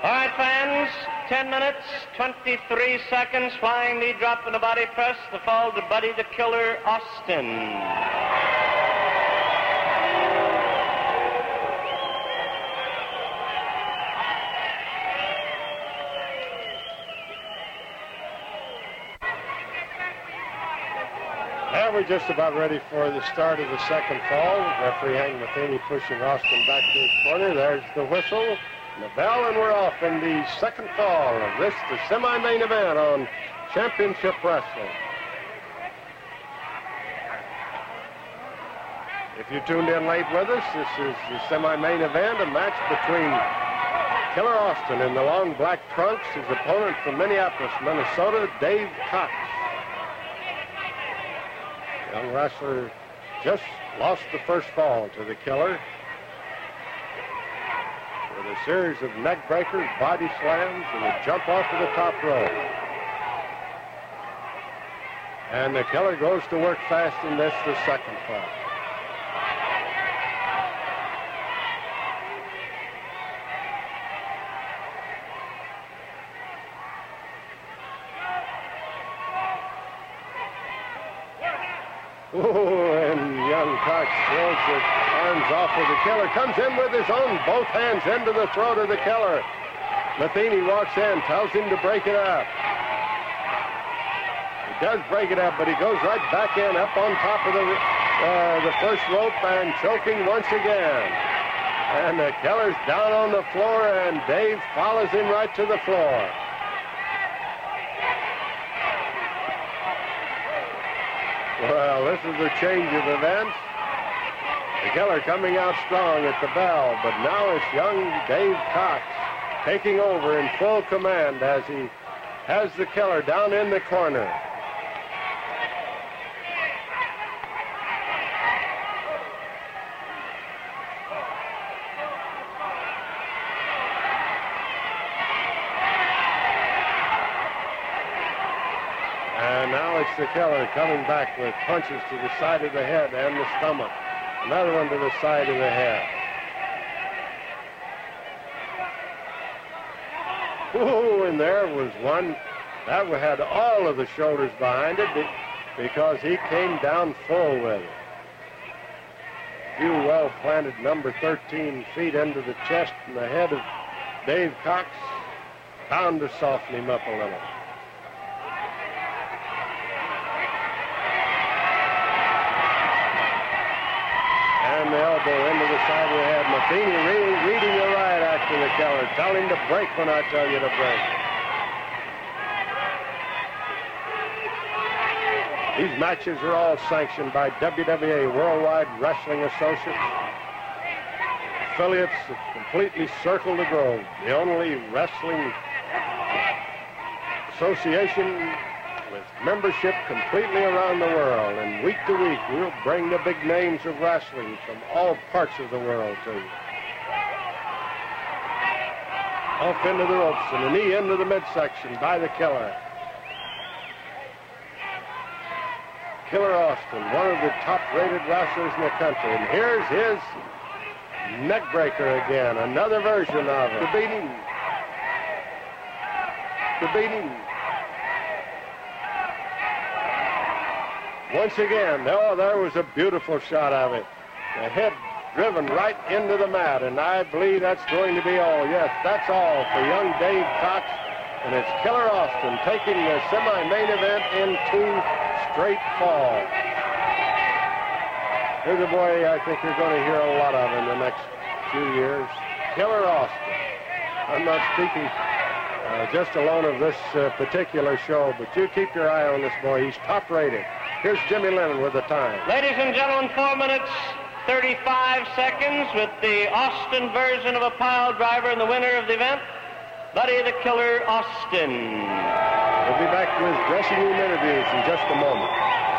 All right, fans, 10 minutes, 23 seconds, flying knee drop in the body press, the fall to Buddy the Killer Austin. And we're just about ready for the start of the second fall. Referee Hank Matheny pushing Austin back to his corner. There's the whistle. The bell, and we're off in the second fall of this, the semi-main event on Championship Wrestling. If you tuned in late with us, this is the semi-main event, a match between Killer Austin in the long black trunks, his opponent from Minneapolis, Minnesota, Dave Cox. Young wrestler just lost the first fall to the Killer. With a series of neck breakers, body slams, and a jump off of the top rope. And the Killer goes to work fast in this, the second fall. Oh, and young Cox throws his arms off of the Killer. Comes in with his own both hands into the throat of the Killer. Matheny walks in, tells him to break it up. He does break it up, but he goes right back in, up on top of the first rope and choking once again. And the Killer's down on the floor, and Dave follows him right to the floor. Well, this is a change of events. The Killer coming out strong at the bell, but now it's young Dave Cox taking over in full command as he has the Killer down in the corner. Now it's the Killer coming back with punches to the side of the head and the stomach. Another one to the side of the head. Ooh, and there was one that had all of the shoulders behind it because he came down full with it. A few well-planted number 13 feet into the chest and the head of Dave Cox, bound to soften him up a little. And the elbow into the side of the head. Matheny reading the riot act to the Killer. Tell him to break when I tell you to break. These matches are all sanctioned by WWA, Worldwide Wrestling Associates. Affiliates that completely circle the globe. The only wrestling association with membership completely around the world. And week to week, we'll bring the big names of wrestling from all parts of the world to you. Off into the ropes and a knee into the midsection by the Killer. Killer Austin, one of the top-rated wrestlers in the country. And here's his neck breaker again, another version of it. To beat him. To beat him. Once again, oh, there was a beautiful shot of it. The head driven right into the mat, and I believe that's going to be all. Yes, that's all for young Dave Cox, and it's Killer Austin taking the semi-main event in 2 straight falls. Here's a boy I think you're going to hear a lot of in the next few years, Killer Austin. I'm not speaking just alone of this particular show, but you keep your eye on this boy. He's top-rated. Here's Jimmy Lennon with the time. Ladies and gentlemen, 4 minutes, 35 seconds with the Austin version of a pile driver and the winner of the event, Buddy the Killer Austin. We'll be back with dressing room interviews in just a moment.